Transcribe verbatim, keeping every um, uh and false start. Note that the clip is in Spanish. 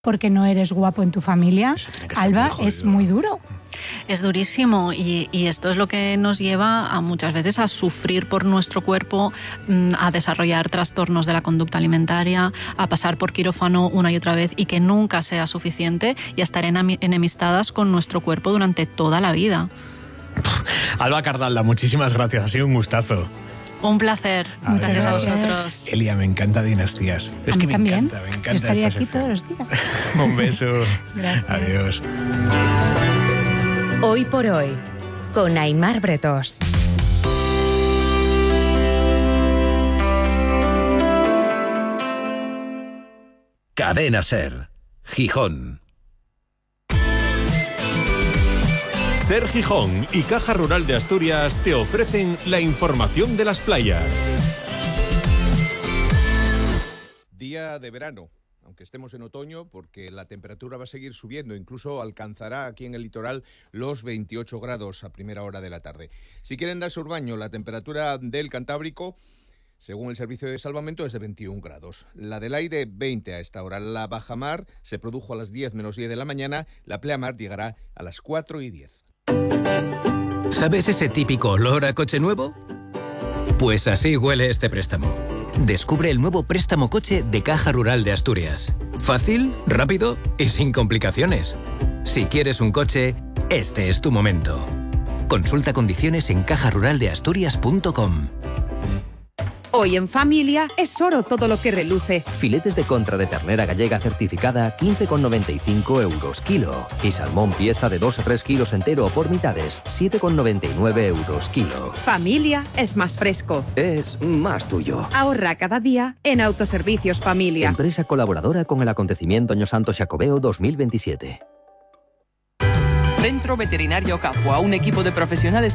porque no eres guapo en tu familia, Alba, muy es muy duro. Es durísimo y, y esto es lo que nos lleva a muchas veces a sufrir por nuestro cuerpo, a desarrollar trastornos de la conducta alimentaria, a pasar por quirófano una y otra vez y que nunca sea suficiente y a estar enemistadas con nuestro cuerpo durante toda la vida. Alba Cardalda, muchísimas gracias, ha sido un gustazo. Un placer, a gracias a vosotros. Elia, me encanta Dinastías. Es a que mí me también. encanta, me encanta. Yo estaría esta aquí sección. todos los días. Un beso. Gracias. Adiós. Hoy por hoy, con Aimar Bretós. Cadena SER, Gijón. SER Gijón y Caja Rural de Asturias te ofrecen la información de las playas. Día de verano, aunque estemos en otoño, porque la temperatura va a seguir subiendo, incluso alcanzará aquí en el litoral los veintiocho grados a primera hora de la tarde. Si quieren darse un baño, la temperatura del Cantábrico, según el Servicio de Salvamento, es de veintiún grados. La del aire, veinte a esta hora. La bajamar se produjo a las diez menos diez de la mañana, la pleamar llegará a las cuatro y diez. ¿Sabes ese típico olor a coche nuevo? Pues así huele este préstamo. Descubre el nuevo préstamo coche de Caja Rural de Asturias. Fácil, rápido y sin complicaciones. Si quieres un coche, este es tu momento. Consulta condiciones en caja rural de asturias punto com. Hoy en familia es oro todo lo que reluce. Filetes de contra de ternera gallega certificada quince con noventa y cinco euros kilo. Y salmón pieza de dos a tres kilos entero por mitades siete con noventa y nueve euros kilo. Familia es más fresco. Es más tuyo. Ahorra cada día en Autoservicios Familia. Empresa colaboradora con el acontecimiento Año Santo Xacobeo dos mil veintisiete. Centro Veterinario Capua, un equipo de profesionales